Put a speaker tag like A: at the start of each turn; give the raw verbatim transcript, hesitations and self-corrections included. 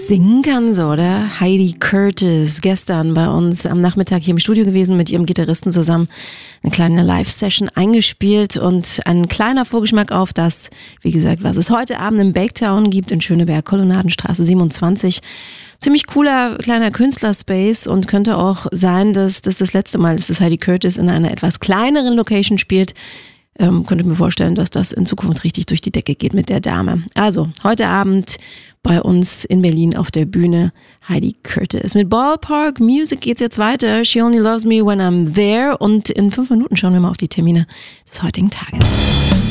A: Singen kann sie, oder? Heidi Curtis, gestern bei uns am Nachmittag hier im Studio gewesen, mit ihrem Gitarristen zusammen eine kleine Live-Session eingespielt und ein kleiner Vorgeschmack auf das, wie gesagt, was es heute Abend im Baketown gibt in Schöneberg, Kolonnadenstraße siebenundzwanzig. Ziemlich cooler kleiner Künstlerspace und könnte auch sein, dass das das letzte Mal ist, dass Heidi Curtis in einer etwas kleineren Location spielt. Ähm, könnte mir vorstellen, dass das in Zukunft richtig durch die Decke geht mit der Dame. Also, heute Abend bei uns in Berlin auf der Bühne Heidi Curtis. Mit Ballpark Music geht's jetzt weiter. She Only Loves Me When I'm There. Und in fünf Minuten schauen wir mal auf die Termine des heutigen Tages.